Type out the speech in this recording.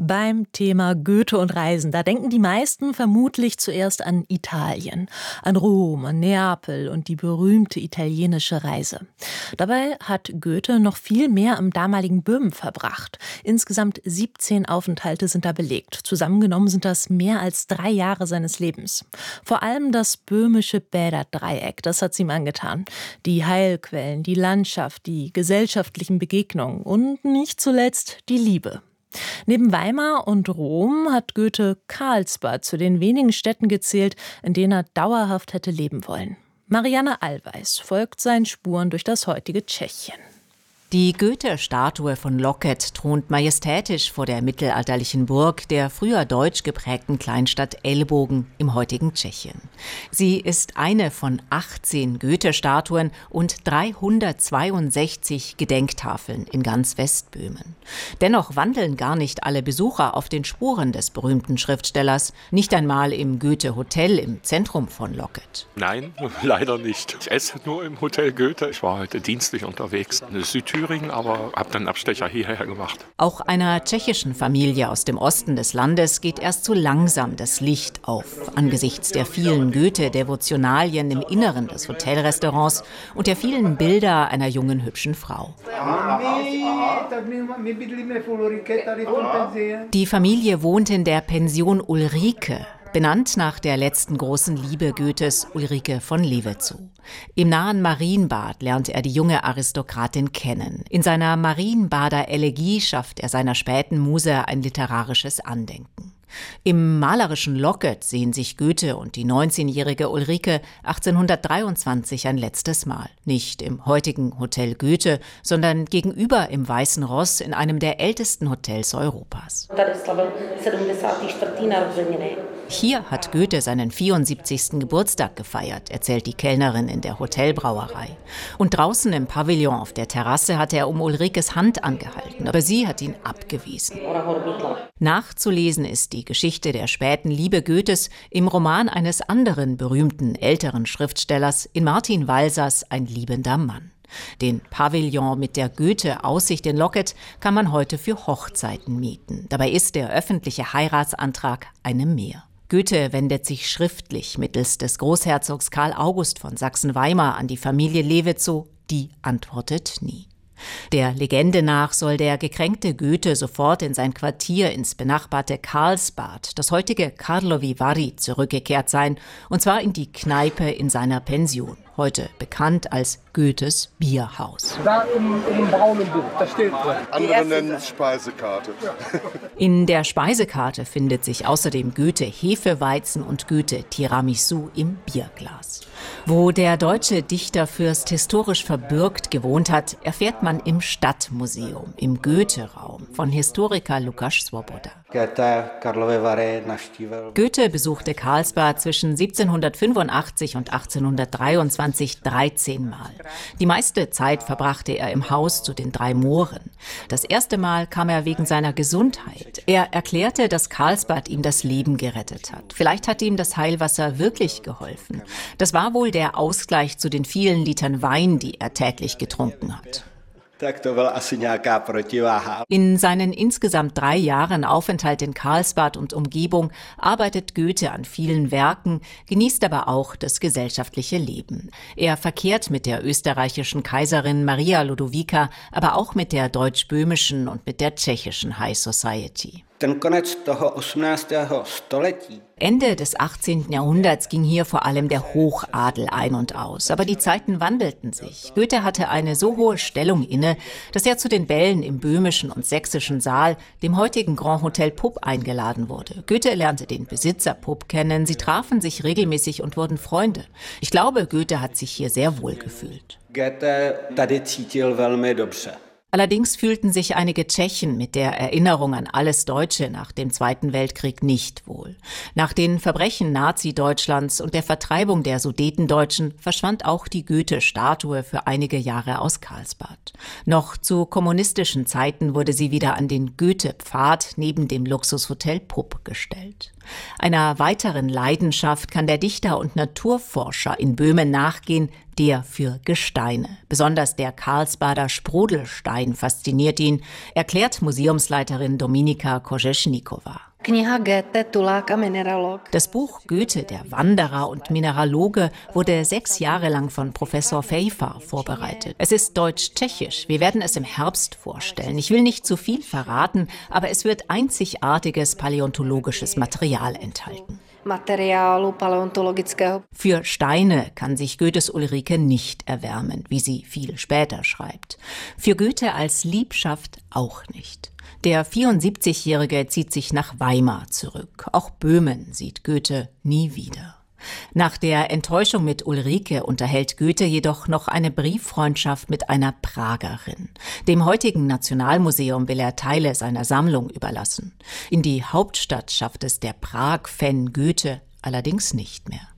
Beim Thema Goethe und Reisen, da denken die meisten vermutlich zuerst an Italien, an Rom, an Neapel und die berühmte italienische Reise. Dabei hat Goethe noch viel mehr im damaligen Böhmen verbracht. Insgesamt 17 Aufenthalte sind da belegt. Zusammengenommen sind das mehr als 3 Jahre seines Lebens. Vor allem das böhmische Bäderdreieck, das hat's ihm angetan. Die Heilquellen, die Landschaft, die gesellschaftlichen Begegnungen und nicht zuletzt die Liebe. Neben Weimar und Rom hat Goethe Karlsbad zu den wenigen Städten gezählt, in denen er dauerhaft hätte leben wollen. Marianne Allweis folgt seinen Spuren durch das heutige Tschechien. Die Goethe-Statue von Loket thront majestätisch vor der mittelalterlichen Burg der früher deutsch geprägten Kleinstadt Elbogen im heutigen Tschechien. Sie ist eine von 18 Goethe-Statuen und 362 Gedenktafeln in ganz Westböhmen. Dennoch wandeln gar nicht alle Besucher auf den Spuren des berühmten Schriftstellers, nicht einmal im Goethe-Hotel im Zentrum von Loket. Nein, leider nicht. Ich esse nur im Hotel Goethe. Ich war heute dienstlich unterwegs. Südthüringen, aber habe dann Abstecher hierher gemacht. Auch einer tschechischen Familie aus dem Osten des Landes geht erst so langsam das Licht auf, angesichts der vielen Goethe-Devotionalien im Inneren des Hotelrestaurants und der vielen Bilder einer jungen, hübschen Frau. Die Familie wohnt in der Pension Ulrike, benannt nach der letzten großen Liebe Goethes, Ulrike von Levetzow. Im nahen Marienbad lernt er die junge Aristokratin kennen. In seiner Marienbader Elegie schafft er seiner späten Muse ein literarisches Andenken. Im malerischen Loket sehen sich Goethe und die 19-jährige Ulrike 1823 ein letztes Mal. Nicht im heutigen Hotel Goethe, sondern gegenüber im Weißen Ross in einem der ältesten Hotels Europas. Hier hat Goethe seinen 74. Geburtstag gefeiert, erzählt die Kellnerin in der Hotelbrauerei. Und draußen im Pavillon auf der Terrasse hat er um Ulrikes Hand angehalten, aber sie hat ihn abgewiesen. Nachzulesen ist die Geschichte der späten Liebe Goethes im Roman eines anderen berühmten älteren Schriftstellers, in Martin Walsers Ein liebender Mann. Den Pavillon mit der Goethe-Aussicht in Loket kann man heute für Hochzeiten mieten. Dabei ist der öffentliche Heiratsantrag eine Mehr. Goethe wendet sich schriftlich mittels des Großherzogs Karl August von Sachsen-Weimar an die Familie Levetzow, die antwortet nie. Der Legende nach soll der gekränkte Goethe sofort in sein Quartier ins benachbarte Karlsbad, das heutige Karlovy Vary, zurückgekehrt sein, und zwar in die Kneipe in seiner Pension, heute bekannt als Goethes Bierhaus. Da im braunen Buch, da steht drin. Andere nennen es Speisekarte. In der Speisekarte findet sich außerdem Goethe Hefeweizen und Goethe Tiramisu im Bierglas. Wo der deutsche Dichterfürst historisch verbürgt gewohnt hat, erfährt man im Stadtmuseum, im Goethe-Raum, von Historiker Lukáš Svoboda. Goethe besuchte Karlsbad zwischen 1785 und 1823 13 Mal. Die meiste Zeit verbrachte er im Haus zu den 3 Mohren. Das erste Mal kam er wegen seiner Gesundheit. Er erklärte, dass Karlsbad ihm das Leben gerettet hat. Vielleicht hat ihm das Heilwasser wirklich geholfen. Das war wohl der Ausgleich zu den vielen Litern Wein, die er täglich getrunken hat. In seinen insgesamt 3 Jahren Aufenthalt in Karlsbad und Umgebung arbeitet Goethe an vielen Werken, genießt aber auch das gesellschaftliche Leben. Er verkehrt mit der österreichischen Kaiserin Maria Ludovica, aber auch mit der deutsch-böhmischen und mit der tschechischen High Society. Ende des 18. Jahrhunderts ging hier vor allem der Hochadel ein und aus. Aber die Zeiten wandelten sich. Goethe hatte eine so hohe Stellung inne, dass er zu den Bällen im böhmischen und sächsischen Saal, dem heutigen Grand Hotel Pupp, eingeladen wurde. Goethe lernte den Besitzer Pupp kennen. Sie trafen sich regelmäßig und wurden Freunde. Ich glaube, Goethe hat sich hier sehr wohl gefühlt. Allerdings fühlten sich einige Tschechen mit der Erinnerung an alles Deutsche nach dem Zweiten Weltkrieg nicht wohl. Nach den Verbrechen Nazi-Deutschlands und der Vertreibung der Sudetendeutschen verschwand auch die Goethe-Statue für einige Jahre aus Karlsbad. Noch zu kommunistischen Zeiten wurde sie wieder an den Goethe-Pfad neben dem Luxushotel Pupp gestellt. Einer weiteren Leidenschaft kann der Dichter und Naturforscher in Böhmen nachgehen, der für Gesteine. Besonders der Karlsbader Sprudelstein fasziniert ihn, erklärt Museumsleiterin Dominika Kožešníková. Das Buch Goethe, der Wanderer und Mineraloge, wurde 6 Jahre lang von Professor Fejfar vorbereitet. Es ist deutsch-tschechisch. Wir werden es im Herbst vorstellen. Ich will nicht zu viel verraten, aber es wird einzigartiges paläontologisches Material enthalten. Für Steine kann sich Goethes Ulrike nicht erwärmen, wie sie viel später schreibt. Für Goethe als Liebschaft auch nicht. Der 74-Jährige zieht sich nach Weimar zurück. Auch Böhmen sieht Goethe nie wieder. Nach der Enttäuschung mit Ulrike unterhält Goethe jedoch noch eine Brieffreundschaft mit einer Pragerin. Dem heutigen Nationalmuseum will er Teile seiner Sammlung überlassen. In die Hauptstadt schafft es der Prag-Fan Goethe allerdings nicht mehr.